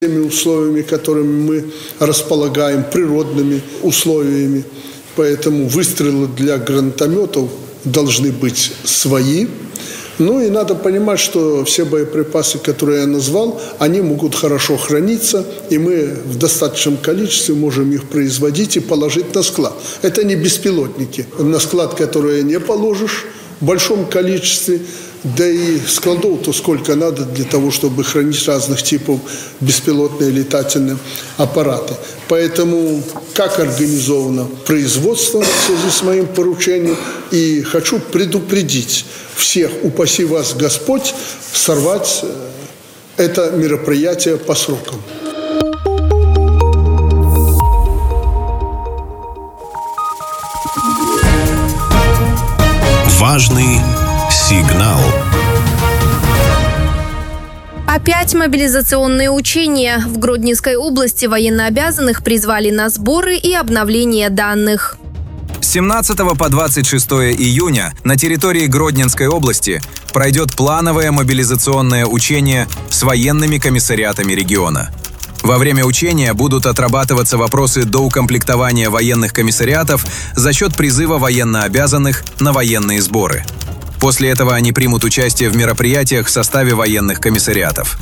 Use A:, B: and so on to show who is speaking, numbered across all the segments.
A: теми условиями, которыми мы располагаем, природными условиями. Поэтому выстрелы для гранатометов должны быть свои. Ну и надо понимать, что все боеприпасы, которые я назвал, они могут хорошо храниться, и мы в достаточном количестве можем их производить и положить на склад. Это не беспилотники. На склад, который не положишь в большом количестве, да и складов-то сколько надо для того, чтобы хранить разных типов беспилотные летательные аппараты. Поэтому как организовано производство в связи с моим поручением, и хочу предупредить всех, упаси вас Господь, сорвать это мероприятие по срокам.
B: Важный сигнал.
C: Опять мобилизационные учения. В Гродненской области военнообязанных призвали на сборы и обновление данных.
D: С 17 по 26 июня на территории Гродненской области пройдет плановое мобилизационное учение с военными комиссариатами региона. Во время учения будут отрабатываться вопросы доукомплектования военных комиссариатов за счет призыва военнообязанных на военные сборы. После этого они примут участие в мероприятиях в составе военных комиссариатов.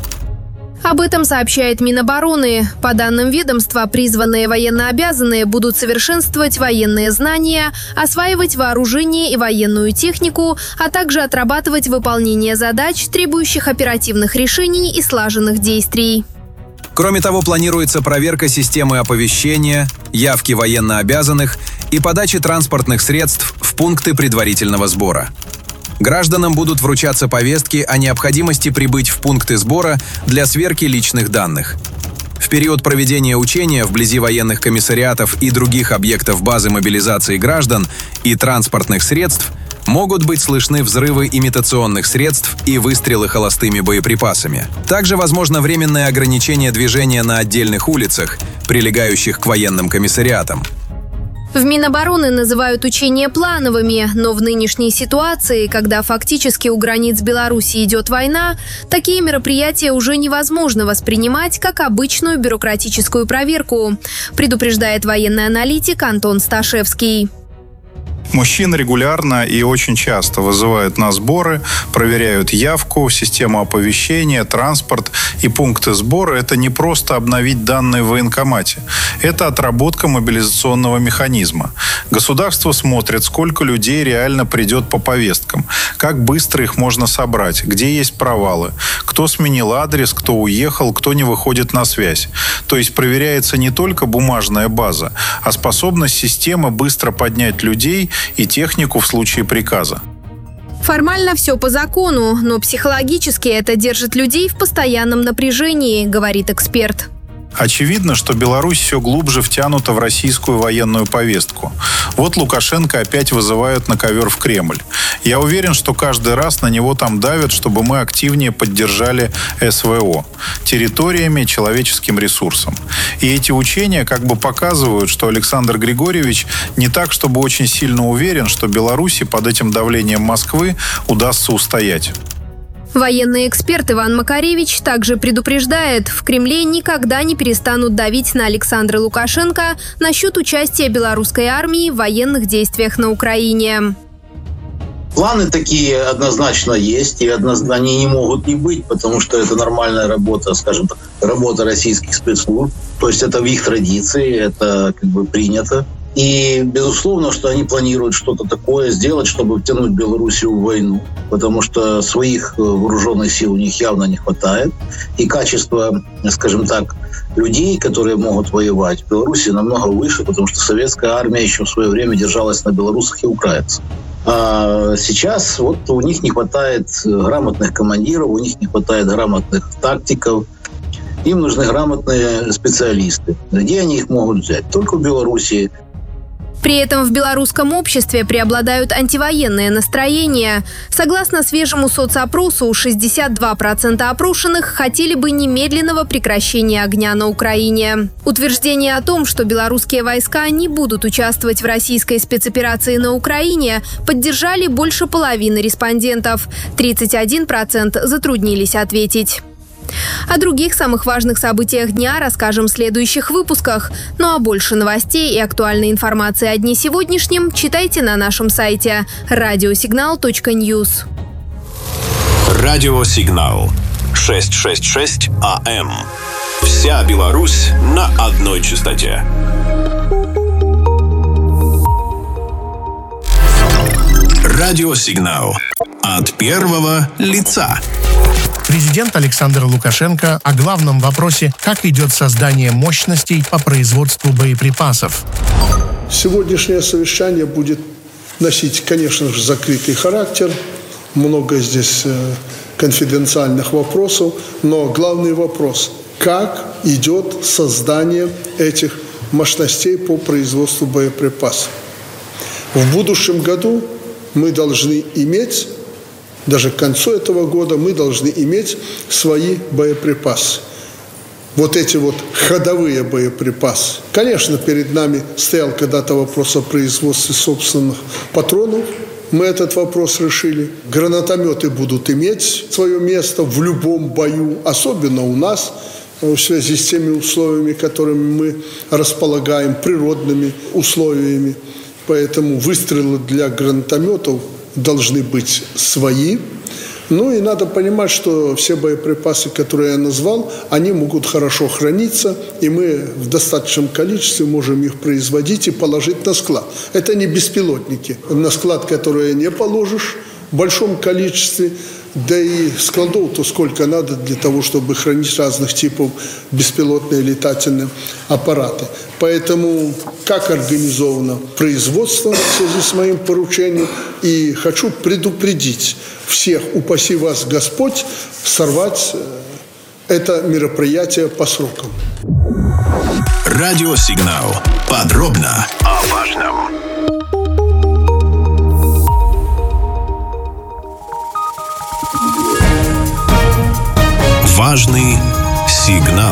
C: Об этом сообщает Минобороны. По данным ведомства, призванные военнообязанные будут совершенствовать военные знания, осваивать вооружение и военную технику, а также отрабатывать выполнение задач, требующих оперативных решений и слаженных действий.
D: Кроме того, планируется проверка системы оповещения, явки военнообязанных и подачи транспортных средств в пункты предварительного сбора. Гражданам будут вручаться повестки о необходимости прибыть в пункты сбора для сверки личных данных. В период проведения учения вблизи военных комиссариатов и других объектов базы мобилизации граждан и транспортных средств могут быть слышны взрывы имитационных средств и выстрелы холостыми боеприпасами. Также возможно временное ограничение движения на отдельных улицах, прилегающих к военным комиссариатам.
C: В Минобороны называют учения плановыми, но в нынешней ситуации, когда фактически у границ Беларуси идет война, такие мероприятия уже невозможно воспринимать как обычную бюрократическую проверку, предупреждает военный аналитик Антон Сташевский.
E: Мужчин регулярно и очень часто вызывают на сборы, проверяют явку, систему оповещения, транспорт и пункты сбора. Это не просто обновить данные в военкомате. Это отработка мобилизационного механизма. Государство смотрит, сколько людей реально придет по повесткам, как быстро их можно собрать, где есть провалы, кто сменил адрес, кто уехал, кто не выходит на связь. То есть проверяется не только бумажная база, а способность системы быстро поднять людей и технику в случае приказа.
C: Формально все по закону, но психологически это держит людей в постоянном напряжении, говорит эксперт.
E: Очевидно, что Беларусь все глубже втянута в российскую военную повестку. Вот Лукашенко опять вызывают на ковер в Кремль. Я уверен, что каждый раз на него там давят, чтобы мы активнее поддержали СВО территориями, человеческим ресурсом. И эти учения как бы показывают, что Александр Григорьевич не так, чтобы очень сильно уверен, что Беларуси под этим давлением Москвы удастся устоять.
C: Военный эксперт Иван Макаревич также предупреждает, в Кремле никогда не перестанут давить на Александра Лукашенко насчет участия белорусской армии в военных действиях на Украине.
F: Планы такие однозначно есть, и они не могут не быть, потому что это нормальная работа, скажем так, работа российских спецслужб. То есть это в их традиции, это как бы принято. И, безусловно, что они планируют что-то такое сделать, чтобы втянуть Белоруссию в войну, потому что своих вооруженных сил у них явно не хватает. И качество, скажем так, людей, которые могут воевать в Беларуси, намного выше, потому что советская армия еще в свое время держалась на белорусах и украинцах. А сейчас вот у них не хватает грамотных командиров, у них не хватает грамотных тактиков. Им нужны грамотные специалисты. Где они их могут взять? Только в Беларуси.
C: При этом в белорусском обществе преобладают антивоенные настроения. Согласно свежему соцопросу, 62% опрошенных хотели бы немедленного прекращения огня на Украине. Утверждение о том, что белорусские войска не будут участвовать в российской спецоперации на Украине, поддержали больше половины респондентов. 31% затруднились ответить. О других самых важных событиях дня расскажем в следующих выпусках. Ну а больше новостей и актуальной информации о дне сегодняшнем читайте на нашем сайте radiosignal.news.
B: Радиосигнал 666 АМ. Вся Беларусь на одной частоте. Радиосигнал от первого лица.
G: Президент Александр Лукашенко о главном вопросе, как идет создание мощностей по производству боеприпасов.
A: Сегодняшнее совещание будет носить, конечно же, закрытый характер. Много здесь конфиденциальных вопросов. Но главный вопрос – как идет создание этих мощностей по производству боеприпасов. В будущем году мы должны иметь, даже к концу этого года, мы должны иметь свои боеприпасы. Вот эти вот ходовые боеприпасы. Конечно, перед нами стоял когда-то вопрос о производстве собственных патронов. Мы этот вопрос решили. Гранатометы будут иметь свое место в любом бою, особенно у нас, в связи с теми условиями, которыми мы располагаем, природными условиями. Поэтому выстрелы для гранатометов должны быть свои. Ну и надо понимать, что все боеприпасы, которые я назвал, они могут хорошо храниться, и мы в достаточном количестве можем их производить и положить на склад. Это не беспилотники. На склад, который не положишь в большом количестве, да и складов-то сколько надо для того, чтобы хранить разных типов беспилотные летательные аппараты. Поэтому как организовано производство в связи с моим поручением. И хочу предупредить всех, упаси вас Господь, сорвать это мероприятие по срокам.
B: Радиосигнал. Подробно о важном. Важный сигнал.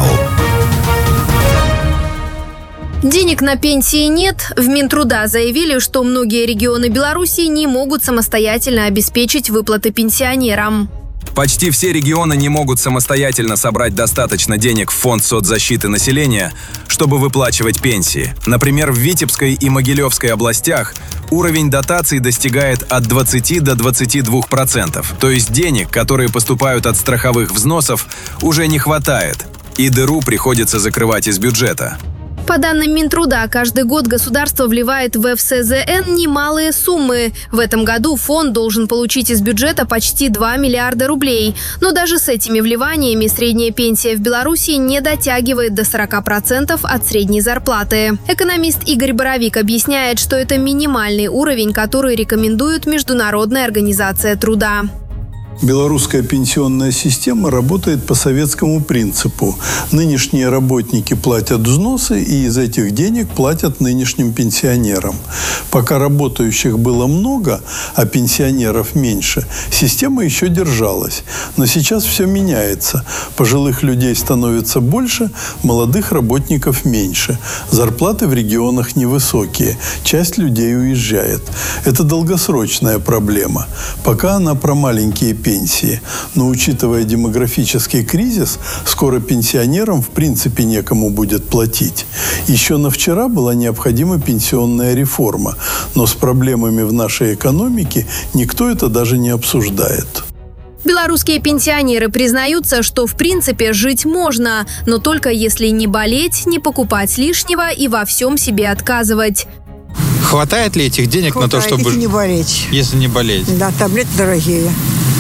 C: Денег на пенсии нет. В Минтруда заявили, что многие регионы Беларуси не могут самостоятельно обеспечить выплаты пенсионерам.
D: Почти все регионы не могут самостоятельно собрать достаточно денег в фонд соцзащиты населения, чтобы выплачивать пенсии. Например, в Витебской и Могилевской областях уровень дотаций достигает от 20 до 22%. То есть денег, которые поступают от страховых взносов, уже не хватает, и дыру приходится закрывать из бюджета.
C: По данным Минтруда, каждый год государство вливает в ФСЗН немалые суммы. В этом году фонд должен получить из бюджета почти 2 миллиарда рублей. Но даже с этими вливаниями средняя пенсия в Беларуси не дотягивает до 40% от средней зарплаты. Экономист Игорь Боровик объясняет, что это минимальный уровень, который рекомендует Международная организация труда.
H: Белорусская пенсионная система работает по советскому принципу. Нынешние работники платят взносы, и из этих денег платят нынешним пенсионерам. Пока работающих было много, а пенсионеров меньше, система еще держалась. Но сейчас все меняется. Пожилых людей становится больше, молодых работников меньше. Зарплаты в регионах невысокие. Часть людей уезжает. Это долгосрочная проблема. Пока она про маленькие пенсии. Но учитывая демографический кризис, скоро пенсионерам в принципе некому будет платить. Еще на вчера была необходима пенсионная реформа, но с проблемами в нашей экономике никто это даже не обсуждает.
C: Белорусские пенсионеры признаются, что в принципе жить можно, но только если не болеть, не покупать лишнего и во всем себе отказывать.
I: Хватает ли этих денег на то, чтобы...
J: Если не болеть.
I: Если не болеть.
J: Да, таблетки дорогие.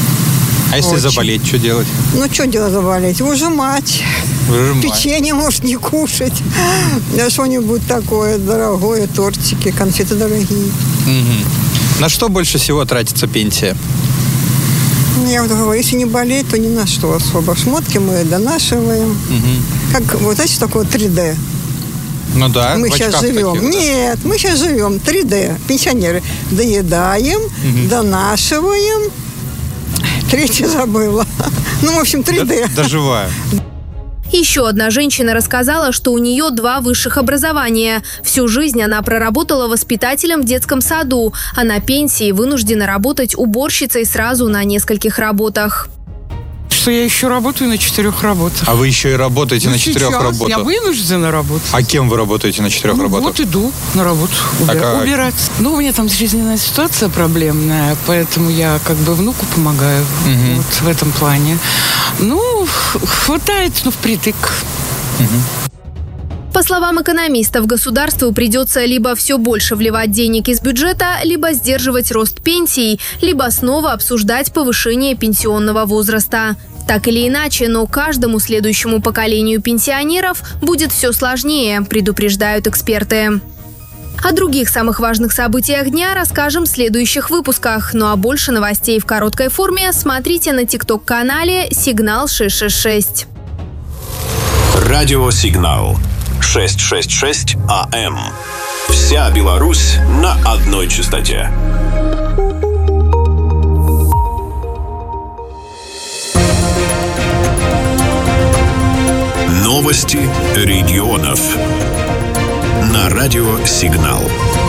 I: А если
J: очень.
I: Заболеть, что делать?
J: Ну, что делать заболеть? Выжимать. Печенье, может, не кушать. Да что-нибудь такое дорогое, тортики, конфеты дорогие.
I: Угу. На что больше всего тратится пенсия?
J: Я вот говорю, если не болеть, то ни на что особо. Шмотки мы донашиваем. Угу. Как, вот знаете, такое 3D.
I: Ну да,
J: мы сейчас живем.
I: Таких, да?
J: Нет, мы сейчас живем 3D. Пенсионеры доедаем, донашиваем. Третье забыла. Ну, в общем, 3D.
I: Доживаю.
C: Еще одна женщина рассказала, что у нее 2 высших образования. Всю жизнь она проработала воспитателем в детском саду, а на пенсии вынуждена работать уборщицей сразу на нескольких работах.
K: что я еще работаю на 4 работах.
I: А вы еще и работаете на 4 работах?
K: Я вынуждена работать.
I: А кем вы работаете на 4 работах?
K: Вот иду на работу убирать. Ну, у меня там жизненная ситуация проблемная, поэтому я как бы внуку помогаю вот в этом плане. Ну, хватает, впритык.
C: По словам экономистов, государству придется либо все больше вливать денег из бюджета, либо сдерживать рост пенсий, либо снова обсуждать повышение пенсионного возраста. Так или иначе, но каждому следующему поколению пенсионеров будет все сложнее, предупреждают эксперты. О других самых важных событиях дня расскажем в следующих выпусках. Ну а больше новостей в короткой форме смотрите на TikTok-канале «Сигнал 666».
B: Радио «Сигнал» 666 АМ. Вся Беларусь на одной частоте. Новости регионов. На радио «Сигнал».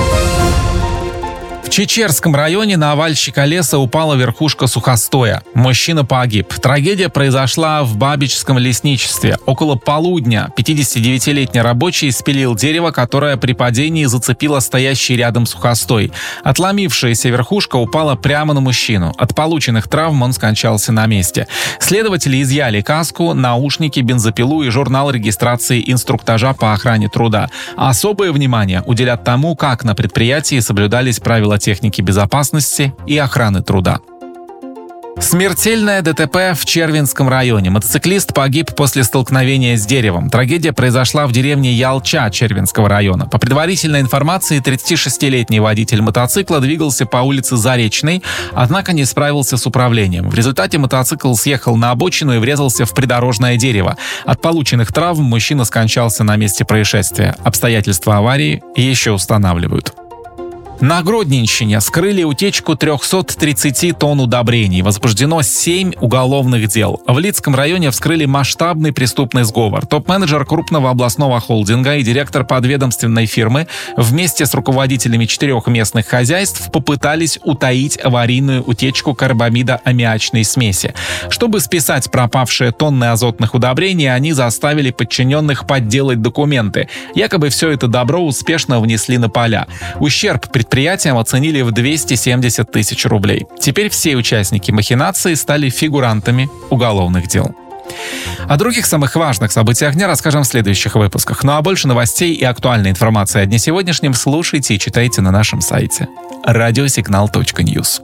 L: В Чечерском районе на овальщика леса упала верхушка сухостоя. Мужчина погиб. Трагедия произошла в Бабичском лесничестве. Около полудня 59-летний рабочий спилил дерево, которое при падении зацепило стоящий рядом сухостой. Отломившаяся верхушка упала прямо на мужчину. От полученных травм он скончался на месте. Следователи изъяли каску, наушники, бензопилу и журнал регистрации инструктажа по охране труда. Особое внимание уделят тому, как на предприятии соблюдались правила техники безопасности и охраны труда. Смертельное ДТП в Червинском районе. Мотоциклист погиб после столкновения с деревом. Трагедия произошла в деревне Ялча Червинского района. По предварительной информации, 36-летний водитель мотоцикла двигался по улице Заречной, однако не справился с управлением. В результате мотоцикл съехал на обочину и врезался в придорожное дерево. От полученных травм мужчина скончался на месте происшествия. Обстоятельства аварии еще устанавливают. На Гродненщине скрыли утечку 330 тонн удобрений. Возбуждено 7 уголовных дел. В Лидском районе вскрыли масштабный преступный сговор. Топ-менеджер крупного областного холдинга и директор подведомственной фирмы вместе с руководителями 4 местных хозяйств попытались утаить аварийную утечку карбамидо-аммиачной смеси. Чтобы списать пропавшие тонны азотных удобрений, они заставили подчиненных подделать документы. Якобы все это добро успешно внесли на поля. Ущерб предприятиям оценили в 270 тысяч рублей. Теперь все участники махинации стали фигурантами уголовных дел. О других самых важных событиях дня расскажем в следующих выпусках. Ну а больше новостей и актуальной информации о дне сегодняшнем слушайте и читайте на нашем сайте radiosignal.news.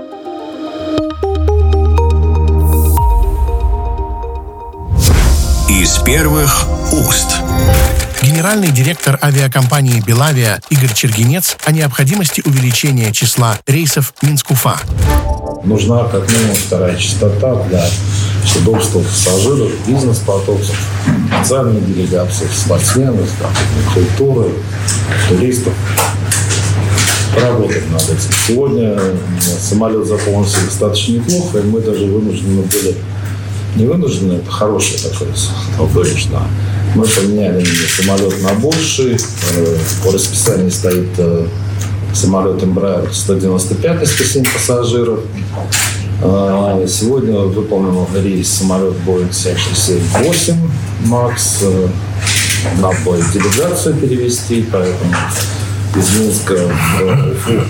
B: Из первых уст.
G: Генеральный директор авиакомпании «Белавия» Игорь Чергинец о необходимости увеличения числа рейсов Минск-Уфа.
M: Нужна как минимум 2-я частота для удобства пассажиров, бизнес-потоков, официальных делегаций, спортсменов, культуры, туристов. Поработать над этим. Сегодня самолет заполнился достаточно неплохо, и мы даже вынуждены были, не вынуждены, это хорошее такое конечно. Мы поменяли самолет на больший. По расписанию стоит самолет Embraer 195 107 пассажиров. Сегодня выполнен рейс самолет Boeing 767-8 MAX. Надо было делегацию перевести, поэтому из Минска в Уфу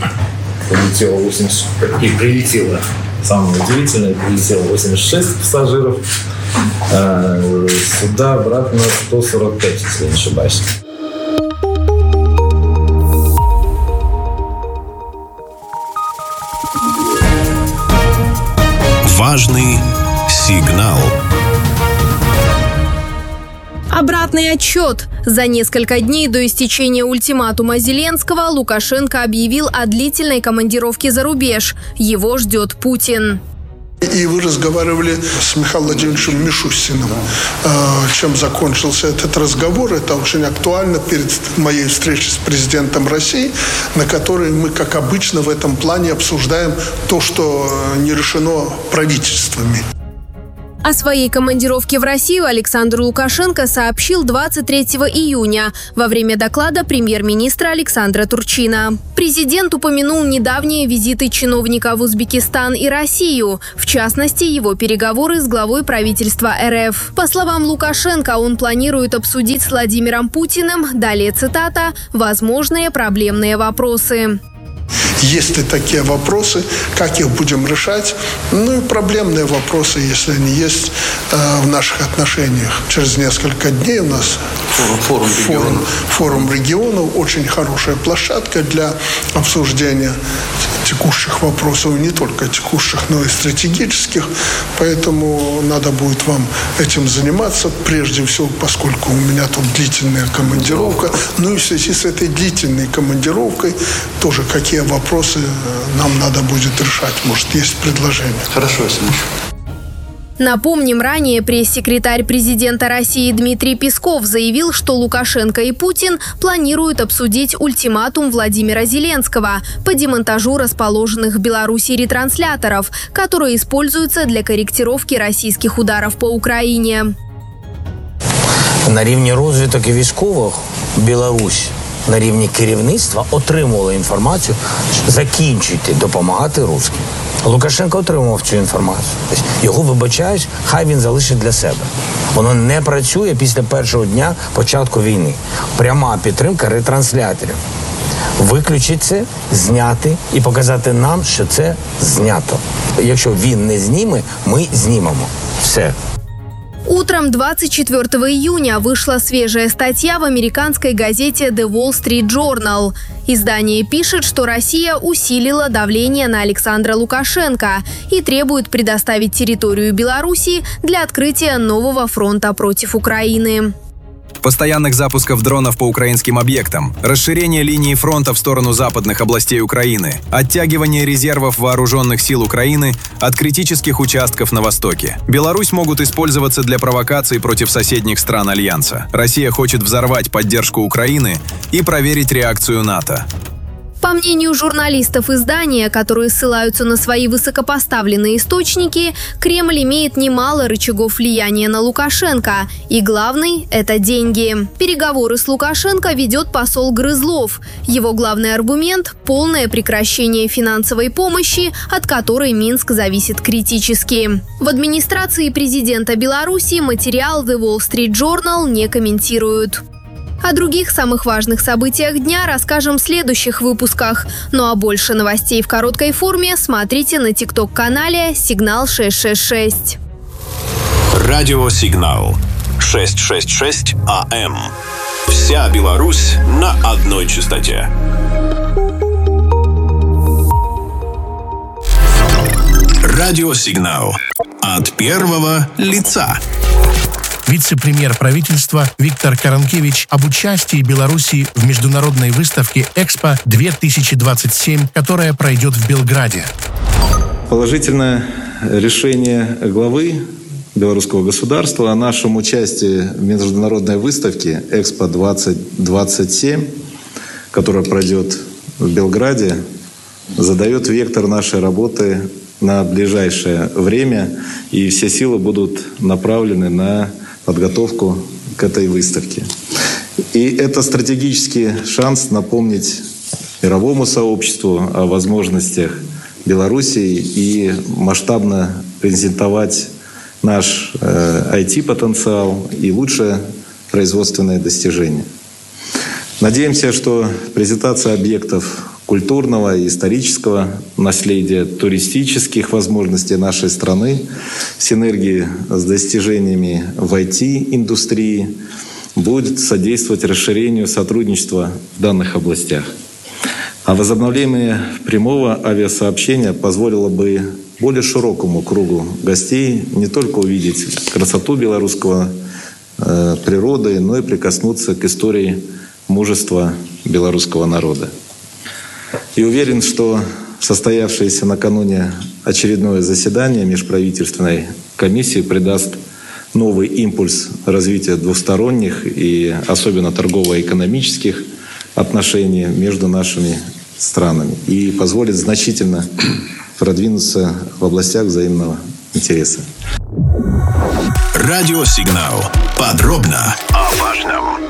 M: прилетело, самое удивительное, прилетело 86 пассажиров. Сюда обратно 145, если не ошибаюсь.
B: Важный сигнал.
C: Обратный отчет. За несколько дней до истечения ультиматума Зеленского Лукашенко объявил о длительной командировке за рубеж. Его ждет Путин.
A: И вы разговаривали с Михаилом Владимировичем Мишустиным. Чем закончился этот разговор? Это очень актуально перед моей встречей с президентом России, на которой мы, как обычно, в этом плане обсуждаем то, что не решено правительствами.
C: О своей командировке в Россию Александр Лукашенко сообщил 23 июня во время доклада премьер-министра Александра Турчина. Президент упомянул недавние визиты чиновника в Узбекистан и Россию, в частности, его переговоры с главой правительства РФ. По словам Лукашенко, он планирует обсудить с Владимиром Путиным, далее цитата, «возможные проблемные вопросы».
A: Есть ли такие вопросы, как их будем решать? Ну и проблемные вопросы, если они есть в наших отношениях. Через несколько дней у нас форум регионов. Очень хорошая площадка для обсуждения текущих вопросов, и не только текущих, но и стратегических. Поэтому надо будет вам этим заниматься, прежде всего, поскольку у меня тут длительная командировка. Ну и в связи с этой длительной командировкой тоже какие вопросы нам надо будет решать. Может, есть предложения.
N: Хорошо, Василий.
C: Напомним, ранее пресс-секретарь президента России Дмитрий Песков заявил, что Лукашенко и Путин планируют обсудить ультиматум Владимира Зеленского по демонтажу расположенных в Беларуси ретрансляторов, которые используются для корректировки российских ударов по Украине.
N: На рівні розвиток і військових Білорусь на рівні керівництва отримувала інформацію, закінчуйте допомагати русським. Лукашенко отримував цю інформацію. Тобто його вибачають, хай він залишить для себе. Воно не працює після першого дня початку війни. Пряма підтримка ретрансляторів. Виключити це, зняти і показати нам, що це знято. Якщо він не зніме, ми знімемо. Все.
C: Утром 24 июня вышла свежая статья в американской газете The Wall Street Journal. Издание пишет, что Россия усилила давление на Александра Лукашенко и требует предоставить территорию Беларуси для открытия нового фронта против Украины.
D: Постоянных запусков дронов по украинским объектам, расширение линии фронта в сторону западных областей Украины, оттягивание резервов вооруженных сил Украины от критических участков на Востоке. Беларусь могут использоваться для провокаций против соседних стран Альянса. Россия хочет взорвать поддержку Украины и проверить реакцию НАТО.
C: По мнению журналистов издания, которые ссылаются на свои высокопоставленные источники, Кремль имеет немало рычагов влияния на Лукашенко. И главный – это деньги. Переговоры с Лукашенко ведет посол Грызлов. Его главный аргумент – полное прекращение финансовой помощи, от которой Минск зависит критически. В администрации президента Беларуси материал The Wall Street Journal не комментируют. О других самых важных событиях дня расскажем в следующих выпусках. Ну а больше новостей в короткой форме смотрите на TikTok-канале «Сигнал 666».
B: Радио «Сигнал» 666 АМ. Вся Беларусь на одной частоте. Радио «Сигнал» от первого лица.
G: Вице-премьер правительства Виктор Каранкевич об участии Беларуси в международной выставке «Экспо-2027», которая пройдет в Белграде.
M: Положительное решение главы белорусского государства о нашем участии в международной выставке «Экспо-2027», которая пройдет в Белграде, задает вектор нашей работы на ближайшее время, и все силы будут направлены на подготовку к этой выставке. И это стратегический шанс напомнить мировому сообществу о возможностях Белоруссии и масштабно презентовать наш IT-потенциал и лучшие производственные достижения. Надеемся, что презентация объектов культурного и исторического наследия, туристических возможностей нашей страны в синергии с достижениями в IT-индустрии будет содействовать расширению сотрудничества в данных областях. А возобновление прямого авиасообщения позволило бы более широкому кругу гостей не только увидеть красоту белорусского природы, но и прикоснуться к истории мужества белорусского народа. И уверен, что состоявшееся накануне очередное заседание межправительственной комиссии придаст новый импульс развития двусторонних и особенно торгово-экономических отношений между нашими странами и позволит значительно продвинуться в областях взаимного интереса.
B: Радиосигнал. Подробно о важном.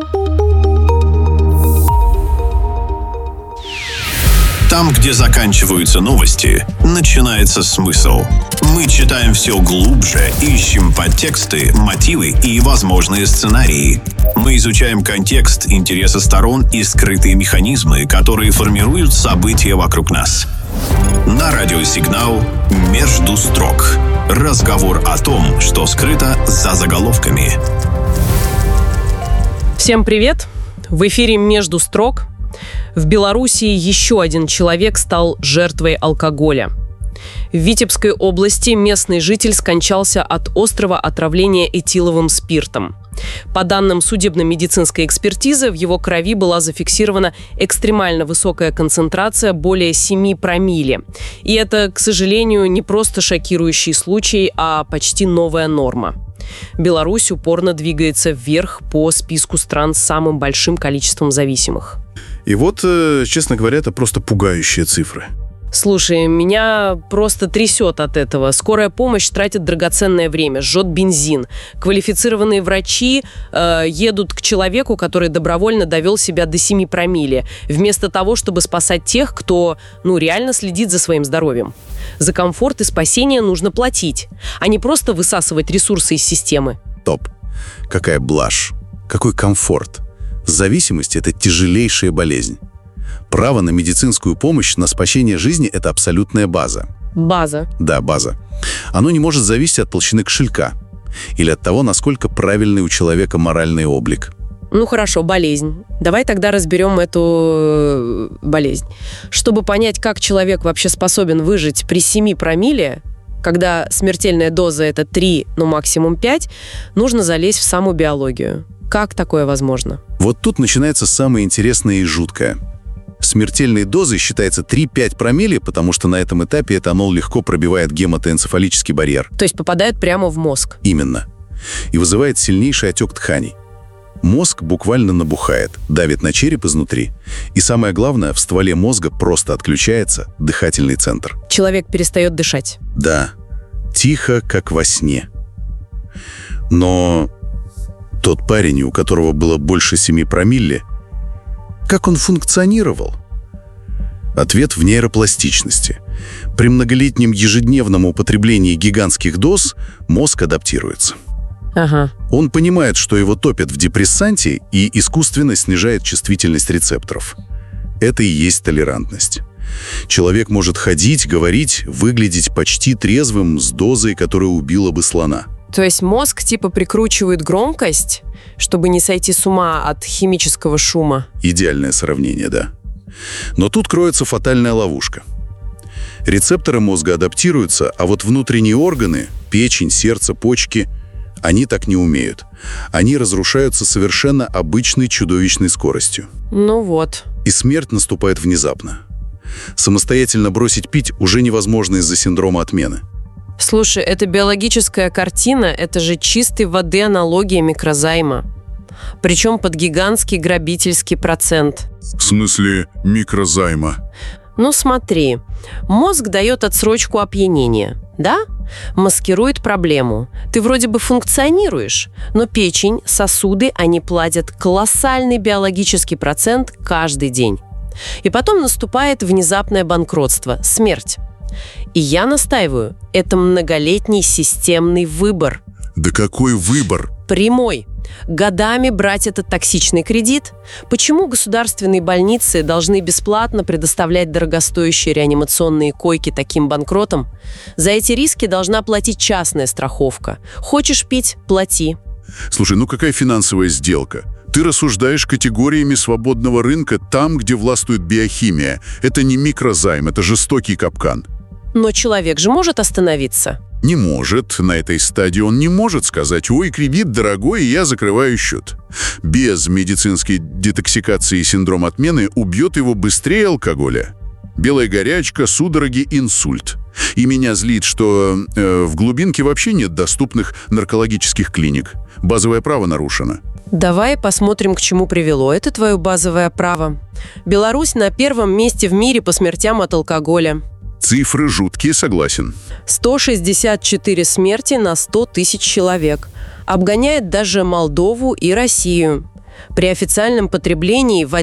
B: Там, где заканчиваются новости, начинается смысл. Мы читаем все глубже, ищем подтексты, мотивы и возможные сценарии. Мы изучаем контекст, интересы сторон и скрытые механизмы, которые формируют события вокруг нас. На радиосигнал «Между строк». Разговор о том, что скрыто за заголовками.
O: Всем привет! В эфире «Между строк». В Белоруссии еще один человек стал жертвой алкоголя. В Витебской области местный житель скончался от острого отравления этиловым спиртом. По данным судебно-медицинской экспертизы, в его крови была зафиксирована экстремально высокая концентрация более 7 промилле. И это, к сожалению, не просто шокирующий случай, а почти новая норма. Беларусь упорно двигается вверх по списку стран с самым большим количеством зависимых.
P: И вот, честно говоря, это просто пугающие цифры.
O: Слушай, меня просто трясет от этого. Скорая помощь тратит драгоценное время, жжет бензин. Квалифицированные врачи едут к человеку, который добровольно довел себя до 7 промилле, вместо того, чтобы спасать тех, кто, реально следит за своим здоровьем. За комфорт и спасение нужно платить, а не просто высасывать ресурсы из системы.
P: Топ. Какая блажь. Какой комфорт. Зависимость – это тяжелейшая болезнь. Право на медицинскую помощь, на спасение жизни – это абсолютная база.
O: База?
P: Да, база. Оно не может зависеть от толщины кошелька или от того, насколько правильный у человека моральный облик.
O: Хорошо, болезнь. Давай тогда разберем эту болезнь. Чтобы понять, как человек вообще способен выжить при 7 промилле, когда смертельная доза – это 3, максимум 5, нужно залезть в саму биологию. Как такое возможно?
P: Вот тут начинается самое интересное и жуткое. Смертельной дозой считается 3-5 промилле, потому что на этом этапе этанол легко пробивает гематоэнцефалический барьер.
O: То есть попадает прямо в мозг?
P: Именно. И вызывает сильнейший отек тканей. Мозг буквально набухает, давит на череп изнутри. И самое главное, в стволе мозга просто отключается дыхательный центр.
O: Человек перестает дышать?
P: Да. Тихо, как во сне. Но тот парень, у которого было больше 7 промилле, как он функционировал? Ответ в нейропластичности. При многолетнем ежедневном употреблении гигантских доз мозг адаптируется.
O: Ага.
P: Он понимает, что его топят в депрессанте и искусственно снижает чувствительность рецепторов. Это и есть толерантность. Человек может ходить, говорить, выглядеть почти трезвым с дозой, которая убила бы слона.
O: То есть мозг прикручивает громкость, чтобы не сойти с ума от химического шума?
P: Идеальное сравнение, да. Но тут кроется фатальная ловушка. Рецепторы мозга адаптируются, а вот внутренние органы, печень, сердце, почки, они так не умеют. Они разрушаются совершенно обычной чудовищной скоростью.
O: Вот.
P: И смерть наступает внезапно. Самостоятельно бросить пить уже невозможно из-за синдрома отмены.
O: Слушай, это биологическая картина, это же чистой воды аналогия микрозайма. Причем под гигантский грабительский процент.
P: В смысле микрозайма?
O: Смотри, мозг дает отсрочку опьянения, да? Маскирует проблему. Ты вроде бы функционируешь, но печень, сосуды, они платят колоссальный биологический процент каждый день. И потом наступает внезапное банкротство, смерть. И я настаиваю, это многолетний системный выбор.
P: Да какой выбор?
O: Прямой. Годами брать этот токсичный кредит. Почему государственные больницы должны бесплатно предоставлять дорогостоящие реанимационные койки таким банкротам? За эти риски должна платить частная страховка. Хочешь пить – плати.
P: Слушай, какая финансовая сделка? Ты рассуждаешь категориями свободного рынка там, где властвует биохимия. Это не микрозайм, это жестокий капкан.
O: Но человек же может остановиться?
P: Не может. На этой стадии он не может сказать: «Ой, кредит дорогой, и я закрываю счет». Без медицинской детоксикации синдром отмены убьет его быстрее алкоголя. Белая горячка, судороги, инсульт. И меня злит, что в глубинке вообще нет доступных наркологических клиник. Базовое право нарушено.
O: Давай посмотрим, к чему привело это твое базовое право. Беларусь на 1-м месте в мире по смертям от алкоголя.
P: Цифры жуткие, согласен.
O: 164 смерти на 100 тысяч человек. Обгоняет даже Молдову и Россию. При официальном потреблении в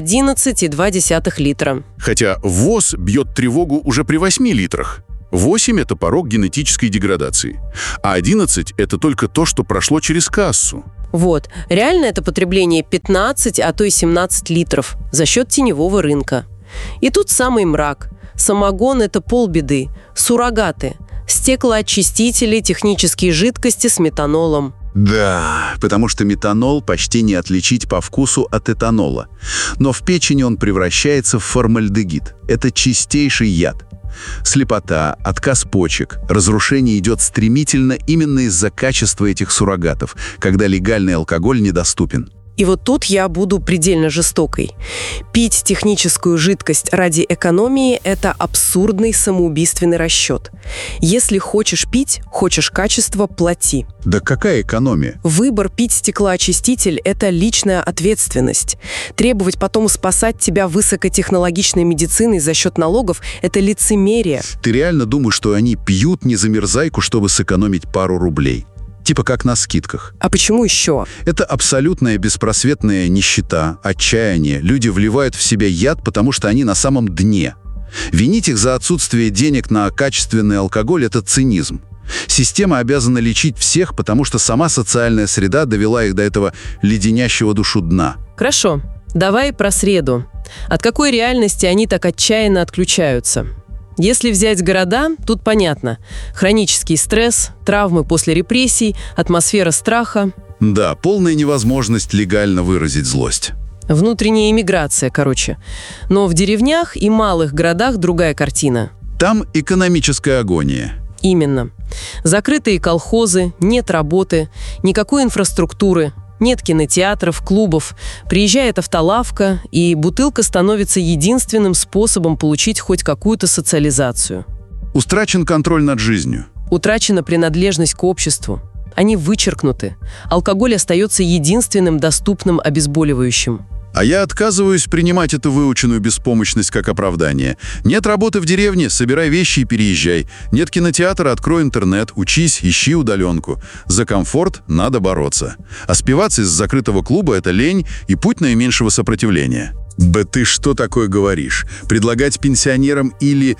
O: 11,2 литра.
P: Хотя ВОЗ бьет тревогу уже при 8 литрах. 8 – это порог генетической деградации. А 11 – это только то, что прошло через кассу.
O: Вот. Реально это потребление 15, а то и 17 литров за счет теневого рынка. И тут самый мрак. Самогон – это полбеды. Суррогаты. Стеклоочистители, технические жидкости с метанолом.
P: Да, потому что метанол почти не отличить по вкусу от этанола. Но в печени он превращается в формальдегид. Это чистейший яд. Слепота, отказ почек, разрушение идет стремительно именно из-за качества этих суррогатов, когда легальный алкоголь недоступен.
O: И вот тут я буду предельно жестокой. Пить техническую жидкость ради экономии – это абсурдный самоубийственный расчет. Если хочешь пить, хочешь качества – плати.
P: Да какая экономия?
O: Выбор пить стеклоочиститель – это личная ответственность. Требовать потом спасать тебя высокотехнологичной медициной за счет налогов – это лицемерие.
P: Ты реально думаешь, что они пьют незамерзайку, чтобы сэкономить пару рублей? Типа как на скидках.
O: А почему еще?
P: Это абсолютная беспросветная нищета, отчаяние. Люди вливают в себя яд, потому что они на самом дне. Винить их за отсутствие денег на качественный алкоголь – это цинизм. Система обязана лечить всех, потому что сама социальная среда довела их до этого леденящего душу дна.
O: Хорошо. Давай про среду. От какой реальности они так отчаянно отключаются? Если взять города, тут понятно. Хронический стресс, травмы после репрессий, атмосфера страха.
P: Да, полная невозможность легально выразить злость.
O: Внутренняя эмиграция, короче. Но в деревнях и малых городах другая картина.
P: Там экономическая агония.
O: Именно. Закрытые колхозы, нет работы, никакой инфраструктуры. Нет кинотеатров, клубов. Приезжает автолавка, и бутылка становится единственным способом получить хоть какую-то социализацию.
P: Утрачен контроль над жизнью.
O: Утрачена принадлежность к обществу. Они вычеркнуты. Алкоголь остается единственным доступным обезболивающим.
P: А я отказываюсь принимать эту выученную беспомощность как оправдание. Нет работы в деревне, собирай вещи и переезжай. Нет кинотеатра, открой интернет, учись, ищи удаленку. За комфорт надо бороться. А спиваться из закрытого клуба – это лень и путь наименьшего сопротивления. Да ты что такое говоришь? Предлагать пенсионерам или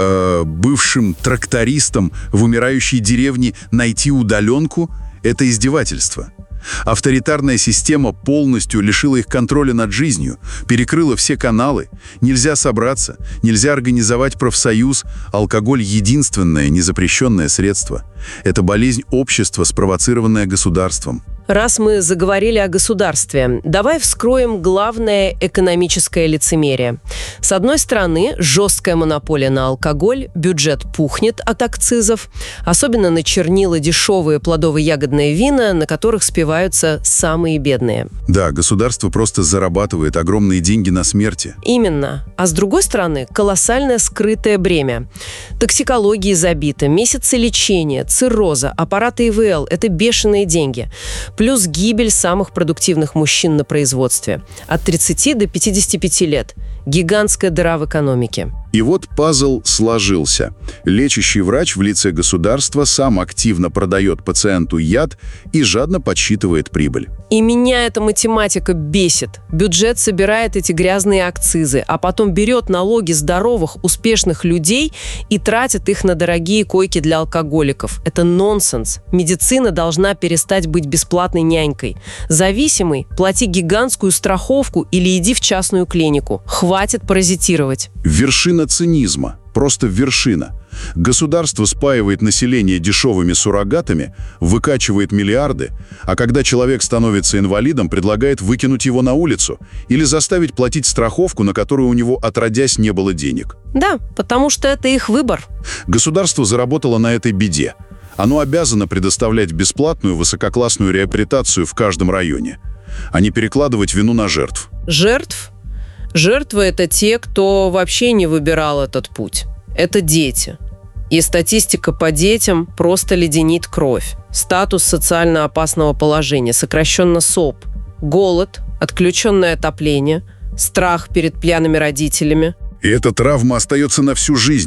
P: бывшим трактористам в умирающей деревне найти удаленку – это издевательство. Авторитарная система полностью лишила их контроля над жизнью, перекрыла все каналы. Нельзя собраться, нельзя организовать профсоюз. Алкоголь – единственное незапрещенное средство. Это болезнь общества, спровоцированная государством.
O: Раз мы заговорили о государстве, давай вскроем главное экономическое лицемерие. С одной стороны, жесткая монополия на алкоголь, бюджет пухнет от акцизов, особенно на чернила, дешевые плодово-ягодные вина, на которых спиваются самые бедные.
P: Да, государство просто зарабатывает огромные деньги на смерти.
O: Именно. А с другой стороны, колоссальное скрытое бремя. Токсикологии забито, месяцы лечения, цирроза, аппараты ИВЛ – это бешеные деньги. Плюс гибель самых продуктивных мужчин на производстве. От 30 до 55 лет. Гигантская дыра в экономике.
P: И вот пазл сложился. Лечащий врач в лице государства сам активно продает пациенту яд и жадно подсчитывает прибыль.
O: И меня эта математика бесит. Бюджет собирает эти грязные акцизы, а потом берет налоги здоровых, успешных людей и тратит их на дорогие койки для алкоголиков. Это нонсенс. Медицина должна перестать быть бесплатной нянькой. Зависимый – плати гигантскую страховку или иди в частную клинику. Хватит паразитировать.
P: Вершина цинизма. Просто вершина. Государство спаивает население дешевыми суррогатами, выкачивает миллиарды, а когда человек становится инвалидом, предлагает выкинуть его на улицу или заставить платить страховку, на которую у него отродясь не было денег.
O: Да, потому что это их выбор.
P: Государство заработало на этой беде. Оно обязано предоставлять бесплатную высококлассную реабилитацию в каждом районе, а не перекладывать вину на жертв.
O: Жертв? Жертвы – это те, кто вообще не выбирал этот путь. Это дети. И статистика по детям просто леденит кровь. Статус социально опасного положения, сокращенно СОП. Голод, отключенное отопление, страх перед пьяными родителями.
P: И эта травма остается на всю жизнь.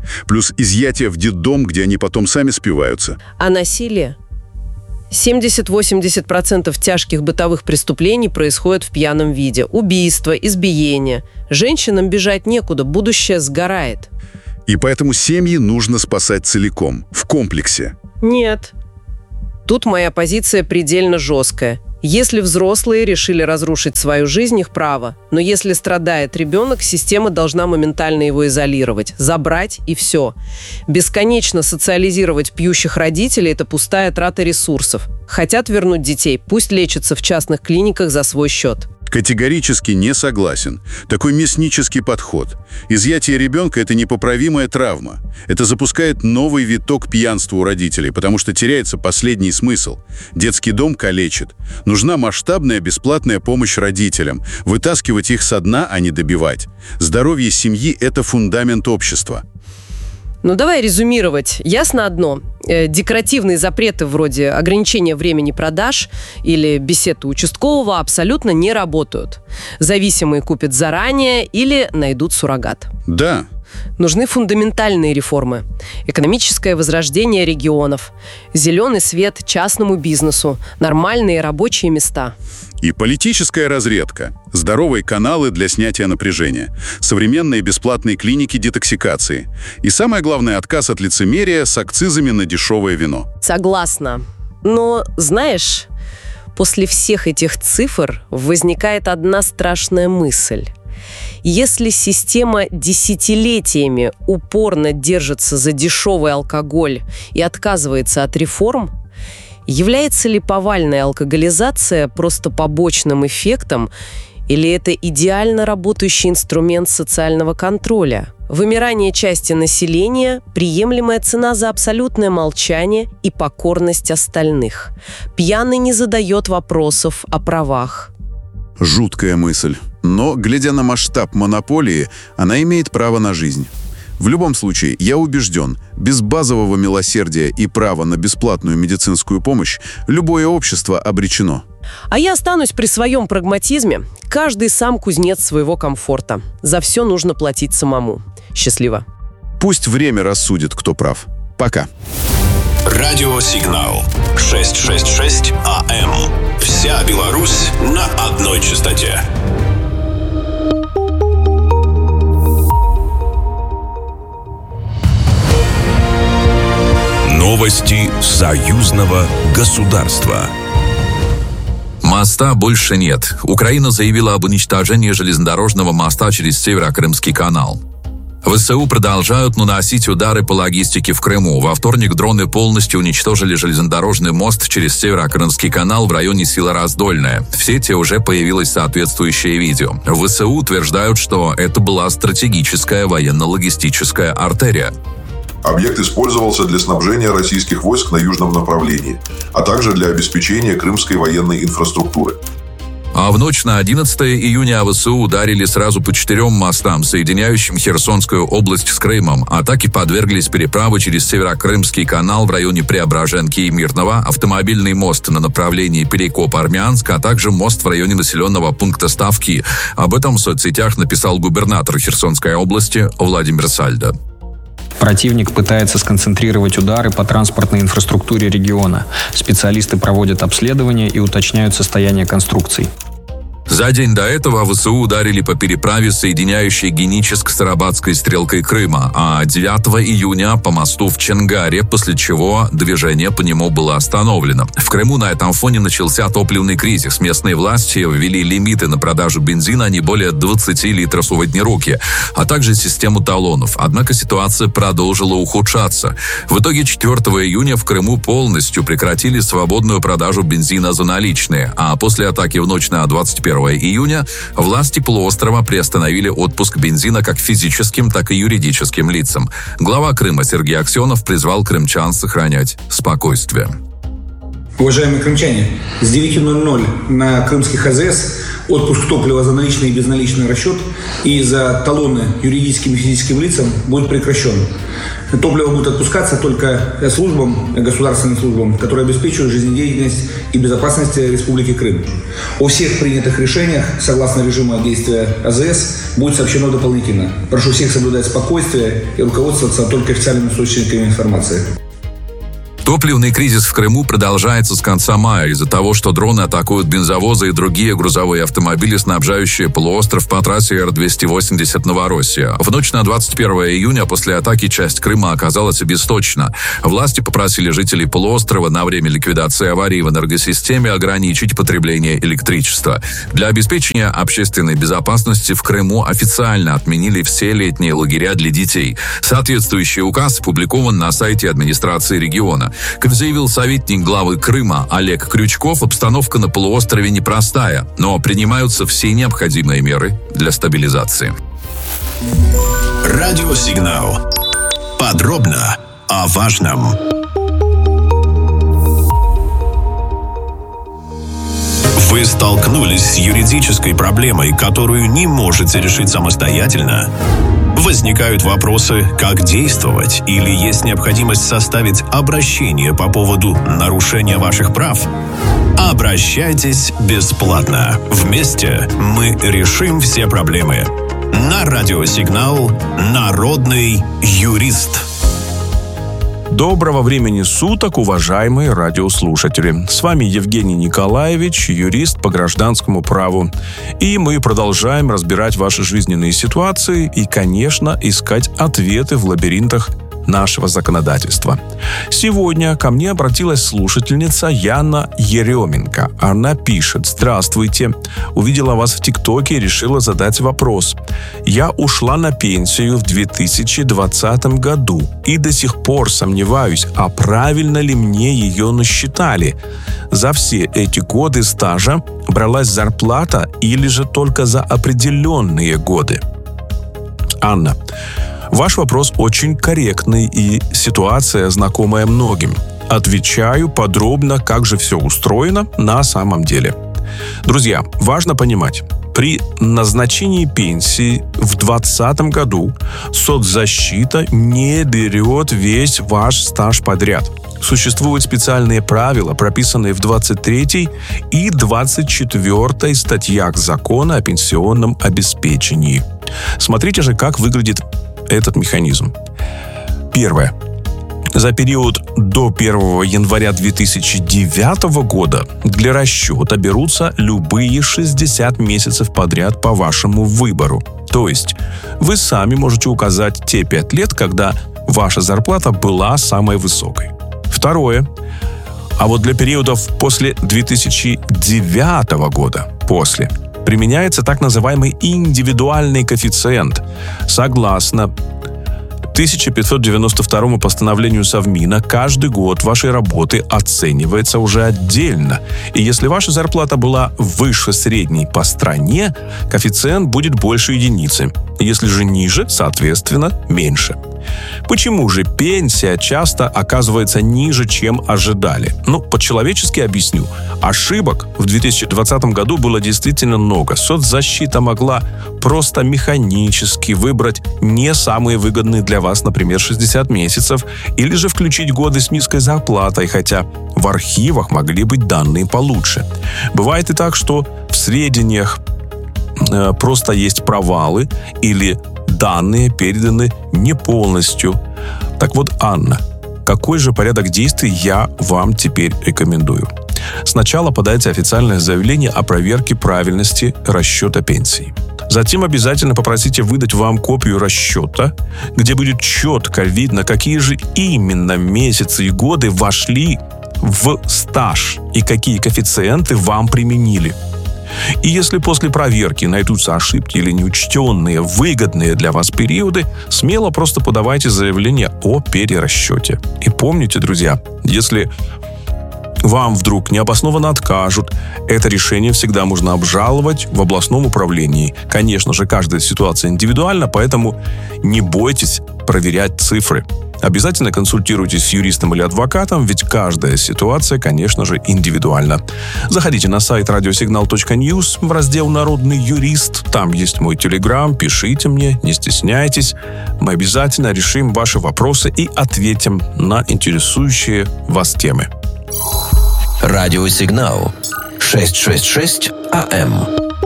P: Плюс изъятие в детдом, где они потом сами спиваются.
O: А насилие? 70-80% тяжких бытовых преступлений происходит в пьяном виде. Убийства, избиения. Женщинам бежать некуда, будущее сгорает.
P: И поэтому семьи нужно спасать целиком, в комплексе.
O: Нет. Тут моя позиция предельно жесткая. Если взрослые решили разрушить свою жизнь, их право. Но если страдает ребенок, система должна моментально его изолировать, забрать и все. Бесконечно социализировать пьющих родителей – это пустая трата ресурсов. Хотят вернуть детей, пусть лечатся в частных клиниках за свой счет.
P: Категорически не согласен. Такой мяснический подход. Изъятие ребенка – это непоправимая травма. Это запускает новый виток пьянства у родителей, потому что теряется последний смысл. Детский дом калечит. Нужна масштабная бесплатная помощь родителям. Вытаскивать их со дна, а не добивать. Здоровье семьи – это фундамент общества.
O: Ну, давай резюмировать. Ясно одно. Декоративные запреты вроде ограничения времени продаж или беседы участкового абсолютно не работают. Зависимые купят заранее или найдут суррогат.
P: Да.
O: Нужны фундаментальные реформы. Экономическое возрождение регионов. Зеленый свет частному бизнесу. Нормальные рабочие места.
P: И политическая разрядка. Здоровые каналы для снятия напряжения. Современные бесплатные клиники детоксикации. И самое главное, отказ от лицемерия с акцизами на дешевое вино.
O: Согласна. Но, знаешь, после всех этих цифр возникает одна страшная мысль. Если система десятилетиями упорно держится за дешевый алкоголь и отказывается от реформ, является ли повальная алкоголизация просто побочным эффектом или это идеально работающий инструмент социального контроля? Вымирание части населения – приемлемая цена за абсолютное молчание и покорность остальных. Пьяный не задает вопросов о правах.
P: Жуткая мысль. Но, глядя на масштаб монополии, она имеет право на жизнь. В любом случае, я убежден, без базового милосердия и права на бесплатную медицинскую помощь любое общество обречено.
O: А я останусь при своем прагматизме. Каждый сам кузнец своего комфорта. За все нужно платить самому. Счастливо.
P: Пусть время рассудит, кто прав. Пока.
B: Радиосигнал 666 АМ. Вся Беларусь на одной частоте.
Q: Новости союзного государства.
D: Моста больше нет. Украина заявила об уничтожении железнодорожного моста через Северо-Крымский канал. ВСУ продолжают наносить удары по логистике в Крыму. Во вторник дроны полностью уничтожили железнодорожный мост через Северо-Крымский канал в районе села Раздольное. В сети уже появилось соответствующее видео. ВСУ утверждают, что это была стратегическая военно-логистическая артерия.
R: Объект использовался для снабжения российских войск на южном направлении, а также для обеспечения крымской военной инфраструктуры.
D: А в ночь на 11 июня ВСУ ударили сразу по 4 мостам, соединяющим Херсонскую область с Крымом. Атаки подверглись переправы через Северо-Крымский канал в районе Преображенки и Мирного, автомобильный мост на направлении Перекоп-Армянск, а также мост в районе населенного пункта Ставки. Об этом в соцсетях написал губернатор Херсонской области Владимир Сальдо.
S: Противник пытается сконцентрировать удары по транспортной инфраструктуре региона. Специалисты проводят обследование и уточняют состояние конструкций.
D: За день до этого ВСУ ударили по переправе, соединяющей Геническ с Арабатской стрелкой Крыма, а 9 июня по мосту в Чангаре, после чего движение по нему было остановлено. В Крыму на этом фоне начался топливный кризис. Местные власти ввели лимиты на продажу бензина не более 20 литров в одни руки, а также систему талонов. Однако ситуация продолжила ухудшаться. В итоге 4 июня в Крыму полностью прекратили свободную продажу бензина за наличные, а после атаки в ночь на 21 июня власти полуострова приостановили отпуск бензина как физическим, так и юридическим лицам. Глава Крыма Сергей Аксенов призвал крымчан сохранять спокойствие.
T: Уважаемые крымчане, с 9:00 на Крымских АЗС отпуск топлива за наличный и безналичный расчет и за талоны юридическим и физическим лицам будет прекращен. Топливо будет отпускаться только службам, государственным службам, которые обеспечивают жизнедеятельность и безопасность Республики Крым. О всех принятых решениях, согласно режиму действия АЗС, будет сообщено дополнительно. Прошу всех соблюдать спокойствие и руководствоваться только официальными источниками информации.
U: Топливный кризис в Крыму продолжается с конца мая из-за того, что дроны атакуют бензовозы и другие грузовые автомобили, снабжающие полуостров по трассе Р-280 Новороссия. В ночь на 21 июня после атаки часть Крыма оказалась обесточена. Власти попросили жителей полуострова на время ликвидации аварии в энергосистеме ограничить потребление электричества. Для обеспечения общественной безопасности в Крыму официально отменили все летние лагеря для детей. Соответствующий указ опубликован на сайте администрации региона. Как заявил советник главы Крыма Олег Крючков, обстановка на полуострове непростая, но принимаются все необходимые меры для стабилизации.
B: Радиосигнал. Подробно о важном. Вы столкнулись с юридической проблемой, которую не можете решить самостоятельно? Возникают вопросы, как действовать, или есть необходимость составить обращение по поводу нарушения ваших прав? Обращайтесь бесплатно. Вместе мы решим все проблемы. На радиосигнал «Народный юрист».
V: Доброго времени суток, уважаемые радиослушатели. С вами Евгений Николаевич, юрист по гражданскому праву. И мы продолжаем разбирать ваши жизненные ситуации и, конечно, искать ответы в лабиринтах нашего законодательства. Сегодня ко мне обратилась слушательница Яна Еременко. Она пишет: «Здравствуйте. Увидела вас в ТикТоке и решила задать вопрос. Я ушла на пенсию в 2020 году и до сих пор сомневаюсь, а правильно ли мне ее насчитали. За все эти годы стажа бралась зарплата или же только за определенные годы?» Анна, ваш вопрос очень корректный и ситуация знакомая многим. Отвечаю подробно, как же все устроено на самом деле. Друзья, важно понимать, при назначении пенсии в 2020 году соцзащита не берет весь ваш стаж подряд. Существуют специальные правила, прописанные в 23 и 24 статьях Закона о пенсионном обеспечении. Смотрите же, как выглядит этот механизм. Первое. За период до 1 января 2009 года для расчета берутся любые 60 месяцев подряд по вашему выбору. То есть вы сами можете указать те 5 лет, когда ваша зарплата была самой высокой. Второе. А вот для периодов после 2009 года, применяется так называемый индивидуальный коэффициент. Согласно 1592 постановлению Совмина, каждый год вашей работы оценивается уже отдельно. И если ваша зарплата была выше средней по стране, коэффициент будет больше единицы. Если же ниже, соответственно, меньше. Почему же пенсия часто оказывается ниже, чем ожидали? По-человечески объясню. Ошибок в 2020 году было действительно много. Соцзащита могла просто механически выбрать не самые выгодные для вас, например, 60 месяцев, или же включить годы с низкой зарплатой, хотя в архивах могли быть данные получше. Бывает и так, что в сведениях просто есть провалы или данные переданы не полностью. Так вот, Анна, какой же порядок действий я вам теперь рекомендую? Сначала подайте официальное заявление о проверке правильности расчета пенсии. Затем обязательно попросите выдать вам копию расчета, где будет четко видно, какие же именно месяцы и годы вошли в стаж и какие коэффициенты вам применили. И если после проверки найдутся ошибки или неучтенные, выгодные для вас периоды, смело просто подавайте заявление о перерасчете. И помните, друзья, если вам вдруг необоснованно откажут, это решение всегда можно обжаловать в областном управлении. Конечно же, каждая ситуация индивидуальна, поэтому не бойтесь проверять цифры. Обязательно консультируйтесь с юристом или адвокатом, ведь каждая ситуация, конечно же, индивидуальна. Заходите на сайт radiosignal.news в раздел «Народный юрист». Там есть мой телеграм, пишите мне, не стесняйтесь. Мы обязательно решим ваши вопросы и ответим на интересующие вас темы.
Q: Радиосигнал 666 АМ.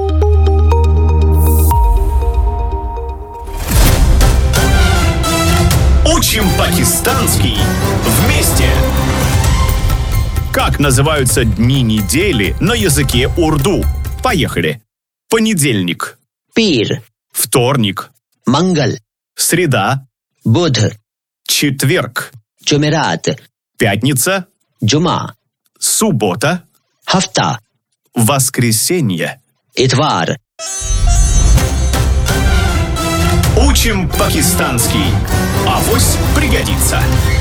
E: Учим пакистанский вместе! Как называются дни недели на языке урду? Поехали! Понедельник.
F: Пир.
E: Вторник.
F: Мангал.
E: Среда.
F: Будх.
E: Четверг.
F: Джумерат.
E: Пятница.
F: Джума.
E: Суббота.
F: Хафта.
E: Воскресенье.
F: Итвар.
E: Учим пакистанский. Авось пригодится.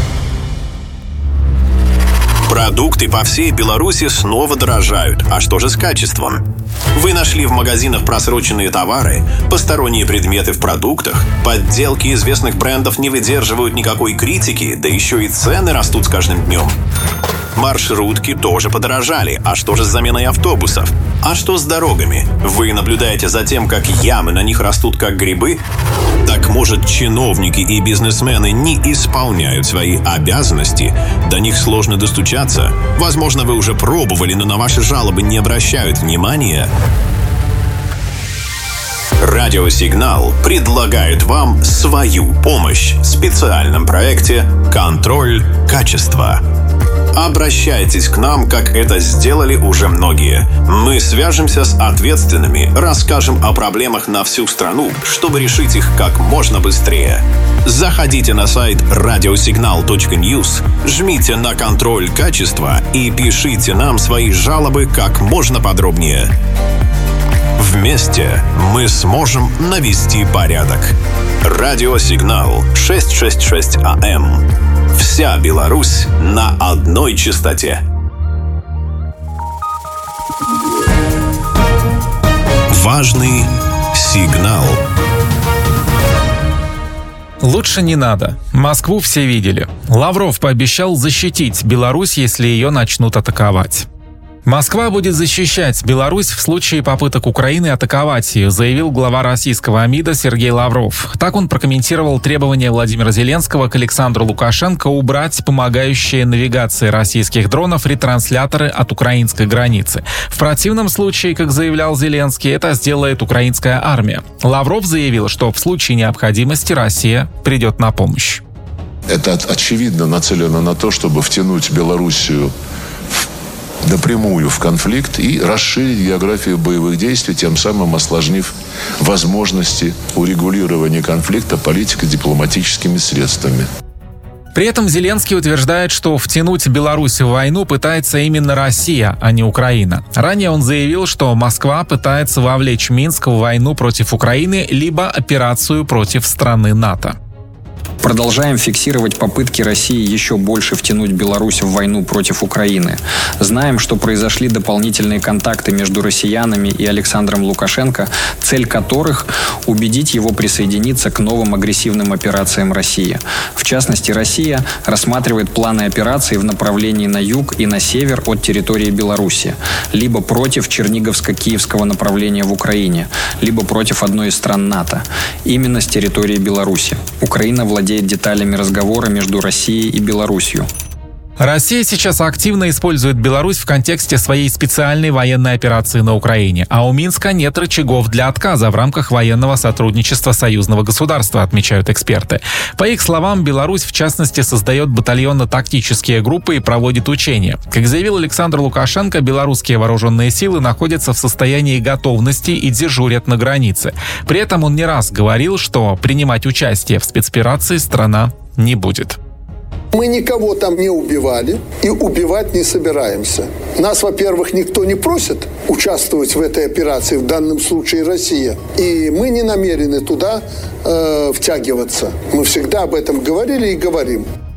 B: Продукты по всей Беларуси снова дорожают. А что же с качеством? Вы нашли в магазинах просроченные товары, посторонние предметы в продуктах, подделки известных брендов не выдерживают никакой критики, да еще и цены растут с каждым днем. Маршрутки тоже подорожали. А что же с заменой автобусов? А что с дорогами? Вы наблюдаете за тем, как ямы на них растут как грибы? Так может, чиновники и бизнесмены не исполняют свои обязанности? До них сложно достучаться? Возможно, вы уже пробовали, но на ваши жалобы не обращают внимания? Радиосигнал предлагает вам свою помощь в специальном проекте «Контроль качества». Обращайтесь к нам, как это сделали уже многие. Мы свяжемся с ответственными, расскажем о проблемах на всю страну, чтобы решить их как можно быстрее. Заходите на сайт radiosignal.news, жмите на «Контроль качества» и пишите нам свои жалобы как можно подробнее. Вместе мы сможем навести порядок. Радиосигнал 666 АМ. Вся Беларусь на одной частоте. Важный сигнал.
L: Лучше не надо. Москву все видели. Лавров пообещал защитить Беларусь, если ее начнут атаковать. Москва будет защищать Беларусь в случае попыток Украины атаковать ее, заявил глава российского МИДа Сергей Лавров. Так он прокомментировал требования Владимира Зеленского к Александру Лукашенко убрать помогающие навигации российских дронов ретрансляторы от украинской границы. В противном случае, как заявлял Зеленский, это сделает украинская армия. Лавров заявил, что в случае необходимости Россия придет на помощь.
W: Это очевидно нацелено на то, чтобы втянуть Белоруссию напрямую в конфликт и расширить географию боевых действий, тем самым осложнив возможности урегулирования конфликта политико-дипломатическими средствами.
L: При этом Зеленский утверждает, что втянуть Беларусь в войну пытается именно Россия, а не Украина. Ранее он заявил, что Москва пытается вовлечь Минск в войну против Украины либо операцию против страны НАТО.
S: Продолжаем фиксировать попытки России еще больше втянуть Беларусь в войну против Украины. Знаем, что произошли дополнительные контакты между россиянами и Александром Лукашенко, цель которых – убедить его присоединиться к новым агрессивным операциям России. В частности, Россия рассматривает планы операций в направлении на юг и на север от территории Беларуси, либо против Черниговско-Киевского направления в Украине, либо против одной из стран НАТО, именно с территории Беларуси. Украина владеет деталями разговора между Россией и Беларусью.
L: Россия сейчас активно использует Беларусь в контексте своей специальной военной операции на Украине, а у Минска нет рычагов для отказа в рамках военного сотрудничества союзного государства, отмечают эксперты. По их словам, Беларусь, в частности, создает батальонно-тактические группы и проводит учения. Как заявил Александр Лукашенко, белорусские вооруженные силы находятся в состоянии готовности и дежурят на границе. При этом он не раз говорил, что принимать участие в спецоперации страна не будет.
A: Мы никого там не убивали и убивать не собираемся. Нас, во-первых, никто не просит участвовать в этой операции, в данном случае Россия. И мы не намерены туда втягиваться. Мы всегда об этом говорили и говорим.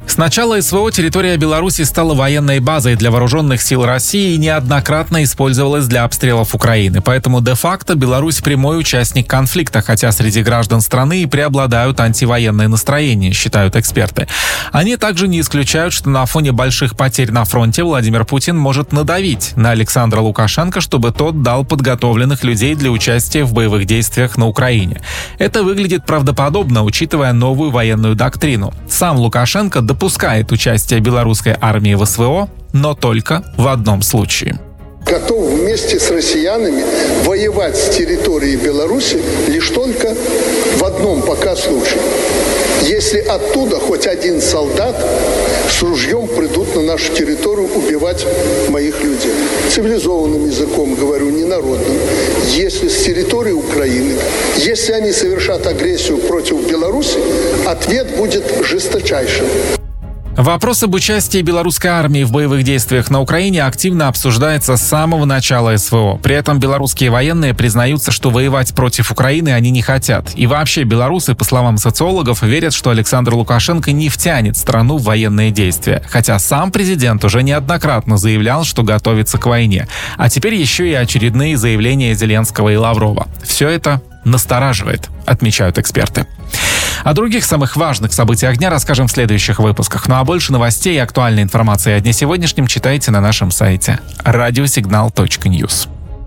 L: С начала СВО территория Беларуси стала военной базой для вооруженных сил России и неоднократно использовалась для обстрелов Украины. Поэтому де-факто Беларусь прямой участник конфликта, хотя среди граждан страны и преобладают антивоенные настроения, считают эксперты. Они также не исключают, что на фоне больших потерь на фронте Владимир Путин может надавить на Александра Лукашенко, чтобы тот дал подготовленных людей для участия в боевых действиях на Украине. Это выглядит правдоподобно, учитывая новую военную доктрину. Сам Лукашенко допускает участие белорусской армии в СВО, но только в одном случае.
A: Готов вместе с россиянами воевать с территории Беларуси лишь только в одном пока случае. Если оттуда хоть один солдат с ружьем придут на нашу территорию убивать моих людей. Цивилизованным языком говорю, не народным. Если с территории Украины, если они совершат агрессию против Беларуси, ответ будет жесточайшим.
L: Вопрос об участии белорусской армии в боевых действиях на Украине активно обсуждается с самого начала СВО. При этом белорусские военные признаются, что воевать против Украины они не хотят. И вообще белорусы, по словам социологов, верят, что Александр Лукашенко не втянет страну в военные действия. Хотя сам президент уже неоднократно заявлял, что готовится к войне. А теперь еще и очередные заявления Зеленского и Лаврова. Все это настораживает, отмечают эксперты. О других самых важных событиях дня расскажем в следующих выпусках. Ну а больше новостей и актуальной информации о дне сегодняшнем читайте на нашем сайте radiosignal.news.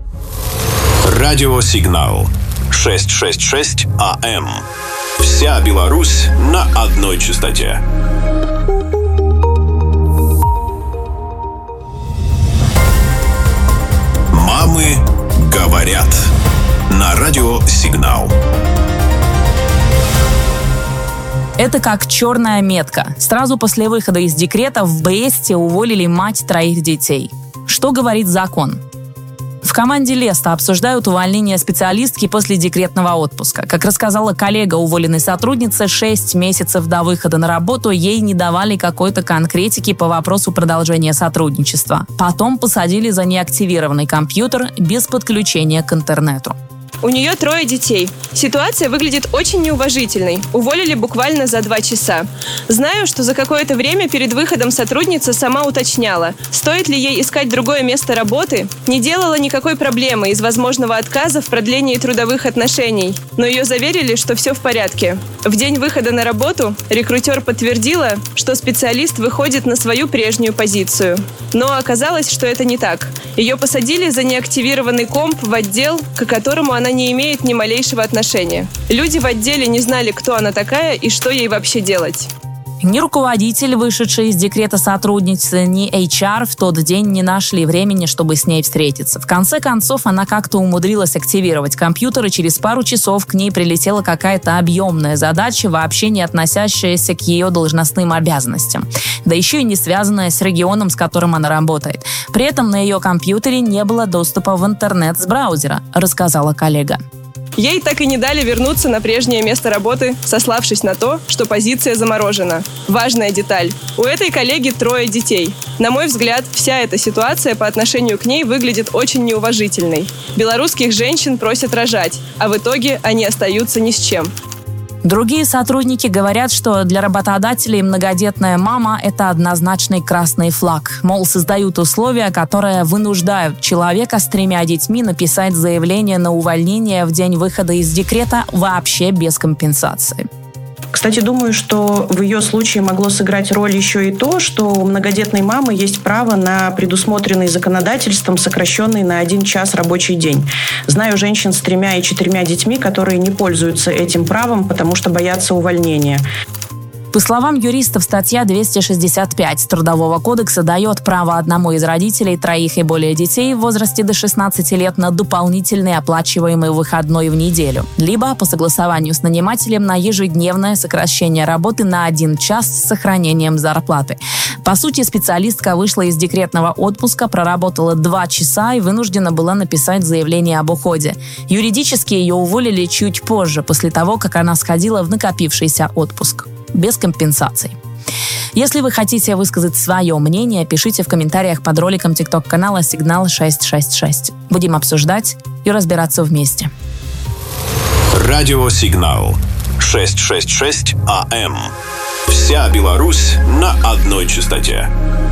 B: Радиосигнал 666 АМ. Вся Беларусь на одной частоте. Мамы говорят. На радиосигнал.
H: Это как черная метка. Сразу после выхода из декрета в Бресте уволили мать 3 детей. Что говорит закон? В команде Леста обсуждают увольнение специалистки после декретного отпуска. Как рассказала коллега уволенной сотрудницы, 6 месяцев до выхода на работу ей не давали какой-то конкретики по вопросу продолжения сотрудничества. Потом посадили за неактивированный компьютер без подключения к интернету.
I: У нее 3 детей. Ситуация выглядит очень неуважительной. Уволили буквально за 2 часа. Знаю, что за какое-то время перед выходом сотрудница сама уточняла, стоит ли ей искать другое место работы. Не делала никакой проблемы из возможного отказа в продлении трудовых отношений. Но ее заверили, что все в порядке. В день выхода на работу рекрутер подтвердила, что специалист выходит на свою прежнюю позицию. Но оказалось, что это не так. Ее посадили за неактивированный комп в отдел, к которому она не имеет ни малейшего отношения. Люди в отделе не знали, кто она такая и что ей вообще делать.
H: Ни руководитель, вышедший из декрета сотрудницы, ни HR в тот день не нашли времени, чтобы с ней встретиться. В конце концов, она как-то умудрилась активировать компьютер, и через пару часов к ней прилетела какая-то объемная задача, вообще не относящаяся к ее должностным обязанностям. Да еще и не связанная с регионом, с которым она работает. При этом на ее компьютере не было доступа в интернет с браузера, рассказала коллега.
I: Ей так и не дали вернуться на прежнее место работы, сославшись на то, что позиция заморожена. Важная деталь. У этой коллеги 3 детей. На мой взгляд, вся эта ситуация по отношению к ней выглядит очень неуважительной. Белорусских женщин просят рожать, а в итоге они остаются ни с чем.
H: Другие сотрудники говорят, что для работодателей многодетная мама – это однозначный красный флаг. Мол, создают условия, которые вынуждают человека с 3 детьми написать заявление на увольнение в день выхода из декрета вообще без компенсации.
J: Кстати, думаю, что в ее случае могло сыграть роль еще и то, что у многодетной мамы есть право на предусмотренный законодательством сокращенный на 1 час рабочий день. Знаю женщин с 3 и 4 детьми, которые не пользуются этим правом, потому что боятся увольнения.
H: По словам юристов, статья 265 Трудового кодекса дает право одному из родителей 3 и более детей в возрасте до 16 лет на дополнительный оплачиваемый выходной в неделю, либо по согласованию с нанимателем на ежедневное сокращение работы на 1 час с сохранением зарплаты. По сути, специалистка вышла из декретного отпуска, проработала 2 часа и вынуждена была написать заявление об уходе. Юридически ее уволили чуть позже, после того, как она сходила в накопившийся отпуск. Без компенсаций. Если вы хотите высказать свое мнение, пишите в комментариях под роликом TikTok-канала «Сигнал 666». Будем обсуждать и разбираться вместе.
B: Радиосигнал 666 АМ. Вся Беларусь на одной частоте.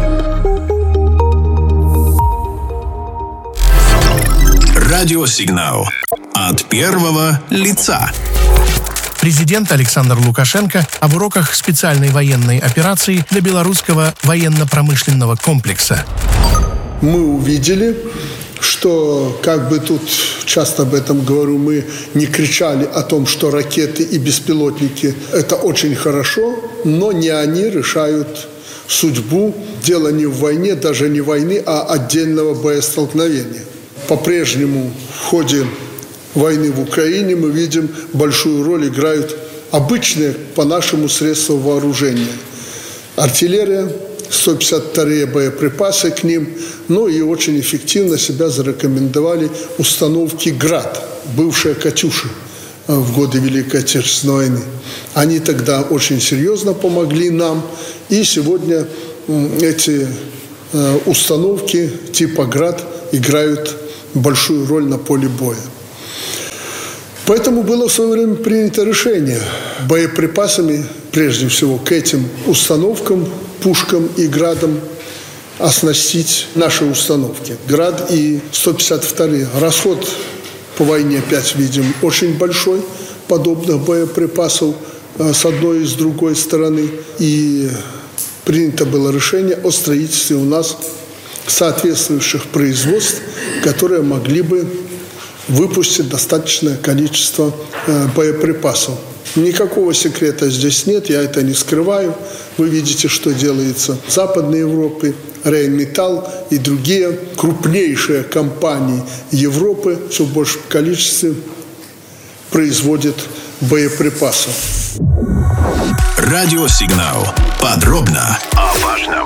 B: Радиосигнал от первого лица.
G: Президент Александр Лукашенко об уроках специальной военной операции для белорусского военно-промышленного комплекса.
A: Мы увидели, что, как бы тут часто об этом говорю, мы не кричали о том, что ракеты и беспилотники – это очень хорошо, но не они решают судьбу. Дело не в войне, даже не войны, а отдельного боестолкновения. По-прежнему в ходе войны в Украине мы видим, большую роль играют обычные, по-нашему, средства вооружения. Артиллерия, 152-е боеприпасы к ним, ну и очень эффективно себя зарекомендовали установки «Град», бывшие «Катюши» в годы Великой Отечественной войны. Они тогда очень серьезно помогли нам, и сегодня эти установки типа «Град» играют большую роль на поле боя. Поэтому было в свое время принято решение боеприпасами, прежде всего, к этим установкам, пушкам и «Градам» оснастить наши установки. «Град» и 152-е. Расход по войне, опять видим, очень большой подобных боеприпасов с одной и с другой стороны. И принято было решение о строительстве у нас соответствующих производств, которые могли бы выпустить достаточное количество боеприпасов. Никакого секрета здесь нет, я это не скрываю. Вы видите, что делается в Западной Европе. Рейнметалл и другие крупнейшие компании Европы все в большем количестве производят боеприпасов.
B: Радиосигнал. Подробно о важном.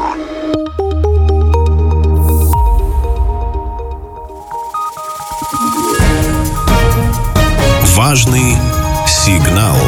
B: Важный сигнал.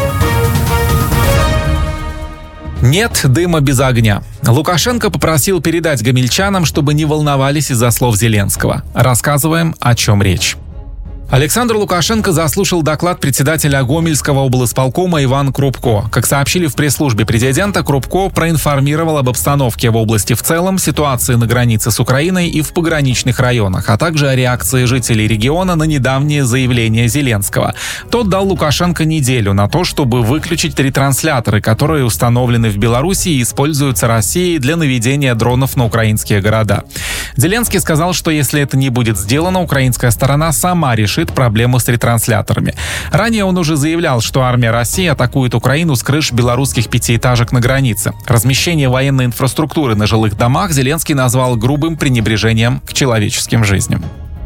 L: Нет дыма без огня. Лукашенко попросил передать гомельчанам, чтобы не волновались из-за слов Зеленского. Рассказываем, о чем речь. Александр Лукашенко заслушал доклад председателя Гомельского облисполкома Ивана Крупко. Как сообщили в пресс-службе президента, Крупко проинформировал об обстановке в области в целом, ситуации на границе с Украиной и в пограничных районах, а также о реакции жителей региона на недавнее заявление Зеленского. Тот дал Лукашенко неделю на то, чтобы выключить ретрансляторы, которые установлены в Беларуси и используются Россией для наведения дронов на украинские города. Зеленский сказал, что если это не будет сделано, украинская сторона сама решит проблему с ретрансляторами. Ранее он уже заявлял, что армия России атакует Украину с крыш белорусских пятиэтажек на границе. Размещение военной инфраструктуры на жилых домах Зеленский назвал грубым пренебрежением к человеческим жизням.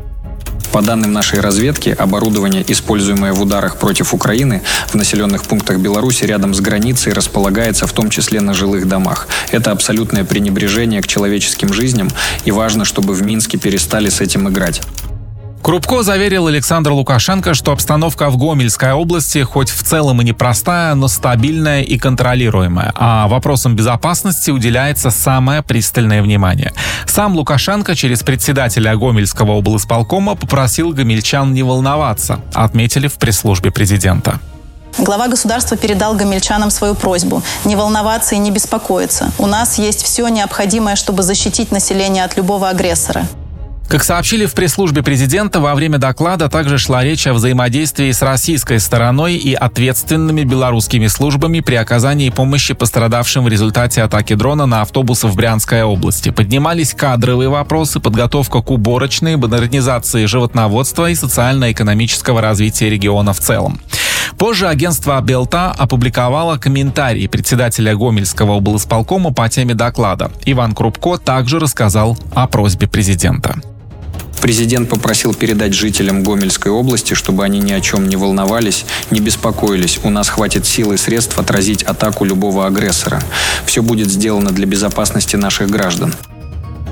S: По данным нашей разведки, оборудование, используемое в ударах против Украины, в населенных пунктах Беларуси рядом с границей располагается в том числе на жилых домах. Это абсолютное пренебрежение к человеческим жизням, и важно, чтобы в Минске перестали с этим играть.
L: Крупко заверил Александра Лукашенко, что обстановка в Гомельской области хоть в целом и непростая, но стабильная и контролируемая, а вопросам безопасности уделяется самое пристальное внимание. Сам Лукашенко через председателя Гомельского облисполкома попросил гомельчан не волноваться, отметили в пресс-службе президента.
C: Глава государства передал гомельчанам свою просьбу не волноваться и не беспокоиться. У нас есть все необходимое, чтобы защитить население от любого агрессора.
L: Как сообщили в пресс-службе президента, во время доклада также шла речь о взаимодействии с российской стороной и ответственными белорусскими службами при оказании помощи пострадавшим в результате атаки дрона на автобусы в Брянской области. Поднимались кадровые вопросы, подготовка к уборочной, модернизации животноводства и социально-экономического развития региона в целом. Позже агентство Белта опубликовало комментарий председателя Гомельского облисполкома по теме доклада. Иван Крупко также рассказал о просьбе президента.
S: Президент попросил передать жителям Гомельской области, чтобы они ни о чем не волновались, не беспокоились. У нас хватит сил и средств отразить атаку любого агрессора. Все будет сделано для безопасности наших граждан.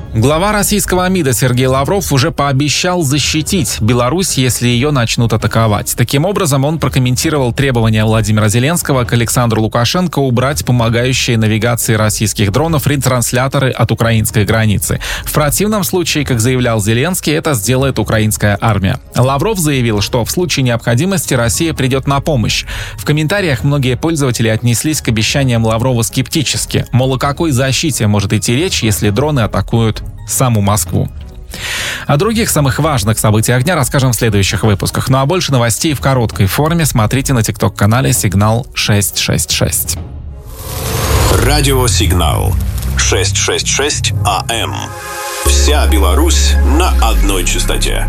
L: Глава российского МИДа Сергей Лавров уже пообещал защитить Беларусь, если ее начнут атаковать. Таким образом, он прокомментировал требования Владимира Зеленского к Александру Лукашенко убрать помогающие навигации российских дронов ретрансляторы от украинской границы. В противном случае, как заявлял Зеленский, это сделает украинская армия. Лавров заявил, что в случае необходимости Россия придет на помощь. В комментариях многие пользователи отнеслись к обещаниям Лаврова скептически. Мол, о какой защите может идти речь, если дроны атакуют саму Москву. О других самых важных событиях дня расскажем в следующих выпусках. Ну а больше новостей в короткой форме смотрите на TikTok-канале «Сигнал 666».
B: Радио «Сигнал» 666 АМ. Вся Беларусь на одной частоте.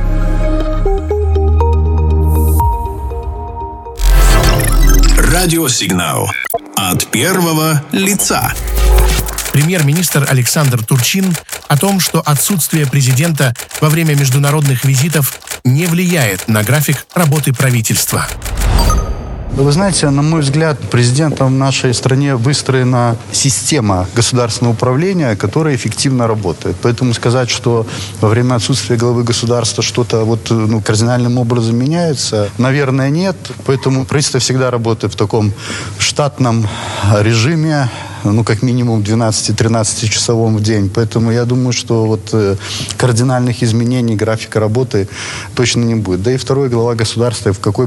B: Радио «Сигнал» от первого лица.
G: Премьер-министр Александр Турчин о том, что отсутствие президента во время международных визитов не влияет на график работы правительства.
K: Вы знаете, на мой взгляд, президентом в нашей стране выстроена система государственного управления, которая эффективно работает. Поэтому сказать, что во время отсутствия главы государства что-то кардинальным образом меняется, наверное, нет. Поэтому правительство всегда работает в таком штатном режиме, как минимум 12-13 часовом в день. Поэтому я думаю, что кардинальных изменений графика работы точно не будет. Да и второй глава государства в какой